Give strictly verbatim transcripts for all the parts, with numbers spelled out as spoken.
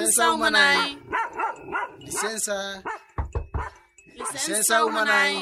Licença umanai. Licença. Licença umanai.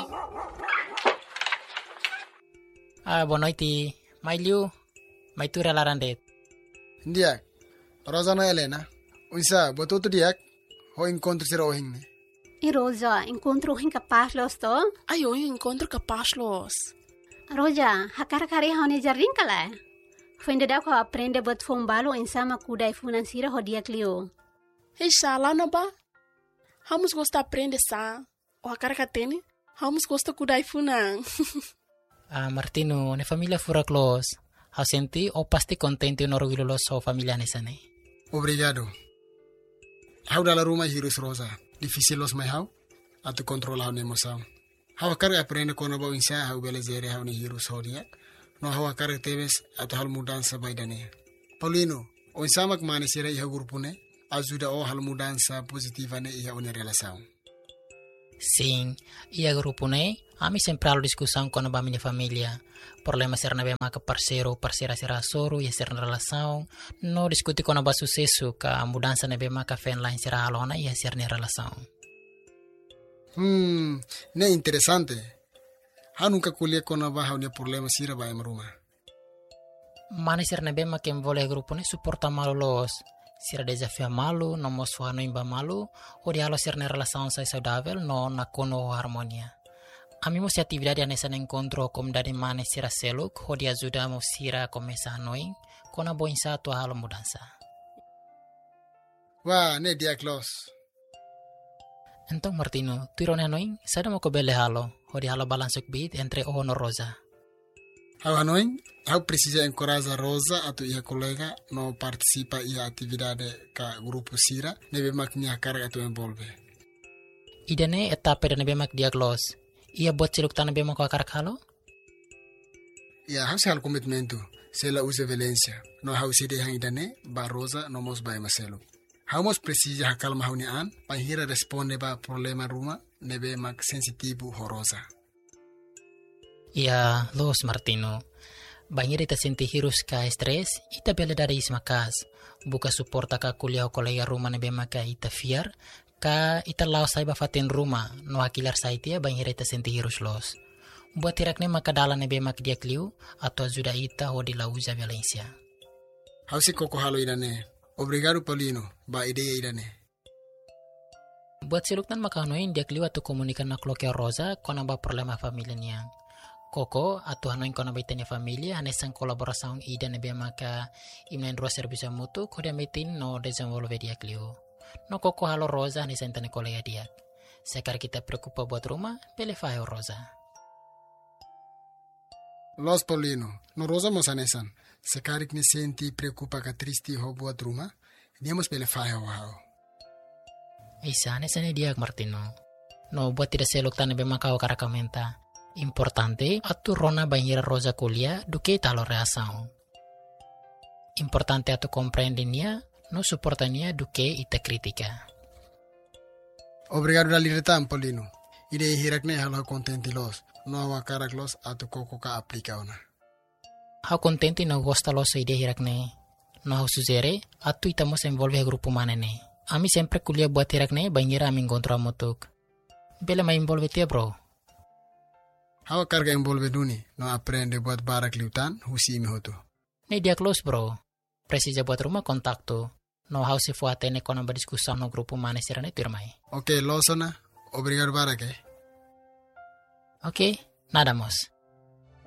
Ah, boa noite. Mailiu, maitura larandet. Ndiak. Rosana Helena. Unsa, botuto diak. Ho encontro sira ohing. E Rosa, encontro hin capaz los to? Ay, hoy encontro capaz los. Roja, hakar kari haune jarrin kala. Fende da ko aprende bot fombalo insama kuda e financiera ho dia clio. Hey, shala na ba? Vamos gostar aprender sa. O a cara catene. Vamos gostar kudai funang. Ah, Martino, ne família fura close. Hau senti o pasti contente no orgulho lo so família nesane. Obrigado. Hau dalla Roma hirus Rosa. Difícil los mai hau. Atu controla hau nemoção. Hau akar aprende kono ba insa hau belezere hau ni hirus hodia. No hau akar tebes atu hal mudança baidane. Paulino, o insamak mane sira iha grupune. Ajuda o hal mudança positiva ne iha une relação. Sim, ia grupo ne, ami sempre halo discussão com a minha família. Problema ser na bema que parceiro, parceira será soro e ser na relação. No discute com a sucesso que a mudança na bema que fen lá em será alona e ser na relação. Hmm, ne interessante. Ha nunca colhe com a barra ne problema sira ba emruma. Mana ser na bema que envolve grupo ne suporta malo los. Sira desafio malu, no mosfo no imba malu, o de halo ser na relação sai saudável, no na kono harmonia. Ami se atividade nessa encontro como dari mane sira seluk, o de ajuda mo sira começa noi, com a boinsa tua halo mudança. Wah, ne dia close. Então Martino, tu irone noi, sada mo ko bele halo, o de halo balansuk bit entre o no Rosa. Hau hanoi, hau precisa encorajar Rosa atau ia colega no participa ia atividade ka grupo sira, nebe maknya carga tu envolve. Idane etapa de nebe mak diaglos. Ia buat celuk tanah bema ko akar halo? Ia hau sehal komitmentu, sela usa violência. No hau sede hang idane, ba Rosa no mos ba maselu. Hau mos precisa hakal mahuni an, panghira responde ba problema ruma, nebe mak sensitivo ho Rosa. Ia, los Martino. Banhir ita senti hirus ka stres, ita bela dari isma kas. Buka suporta ka kuliah o kolega rumah nebe maka ita fiar, ka ita lau saiba fatin rumah, no akilar saitia banhir ita senti hirus los. Buat tirakne maka dala nebe mak dia kliu, atau ajuda ita ho di lauza Valencia. Hausi koko halo idane. Obrigado Paulino, ba ideia idane. Buat siluktan maka hanoin dia kliu atau komunikan na kloke Rosa, kona ba problema familia niang. Koko atau hanoin kona baitanya familia hanesan kolaboração ida nebe maka imnen ro serviço mutu kode metin no desenvolve dia kliu. No koko halo Rosa hanesan tane kolega dia. Sekar kita preocupa buat rumah, pele faio Rosa. Los Paulino, no Rosa mos hanesan. Sekarik ni senti preocupa ka tristi ho buat rumah, niamos pele faio hao. Isa hanesan dia Martino. No buat tidak selok tane be maka o karakamenta. Importante atu rona banhira Rosa kuliah duke talo reação. Importante atu compreendinia, no suportania duke ita kritika. Obrigado da libertad, Paulino. Ide hirakne halo contenti los, no awa karak los atu koko ka aplika ona. Hau contenti no gosta los ide hirakne. No hau suzere, atu itamos envolve grupo manene. Ami sempre kuliah buat hirakne banhira ami encontro amutuk. Bela ma envolve tia bro. Hawa carga envolve duni, no aprende buat barak liutan, husi imi hotu. Ne dia close bro. Precisa buat rumah kontaktu. No hau se fuate ne kona berdiskussão no grupo mane serane turmai. Ok, losona. Obrigado barak eh. Ok, nada mos.